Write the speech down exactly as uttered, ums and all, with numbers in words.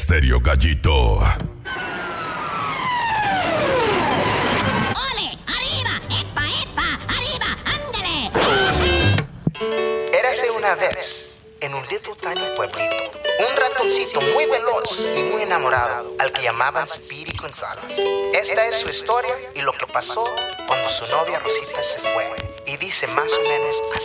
Estéreo Gallito. ¡Ole! ¡Arriba! ¡Epa, epa! ¡Arriba! ¡Ándale! Érase una vez, en un little tiny pueblito, un ratoncito muy veloz y muy enamorado al que llamaban Speedy González. Esta es su historia y lo que pasó cuando su novia Rosita se fue. Y dice más o menos así.